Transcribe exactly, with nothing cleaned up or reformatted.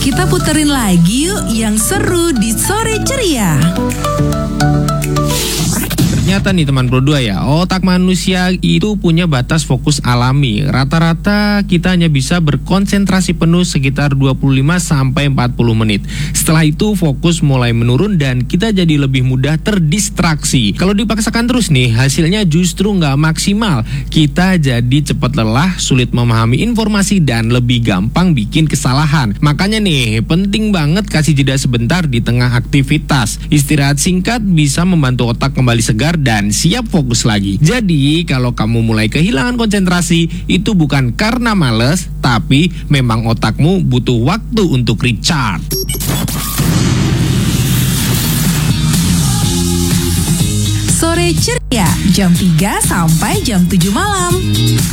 Kita puterin lagi yuk yang seru di Sore Ceria. Ternyata nih teman Bro dua ya, otak manusia itu punya batas fokus alami. Rata-rata kita hanya bisa berkonsentrasi penuh sekitar dua puluh lima sampai empat puluh menit. Setelah itu fokus mulai menurun dan kita jadi lebih mudah terdistraksi. Kalau dipaksakan terus nih, hasilnya justru nggak maksimal. Kita jadi cepat lelah, sulit memahami informasi dan lebih gampang bikin kesalahan. Makanya nih, penting banget kasih jeda sebentar di tengah aktivitas. Istirahat singkat bisa membantu otak kembali segar dan siap fokus lagi. Jadi kalau kamu mulai kehilangan konsentrasi, itu bukan karena males, tapi memang otakmu butuh waktu untuk recharge. Sore Ceria, jam tiga sampai jam tujuh malam.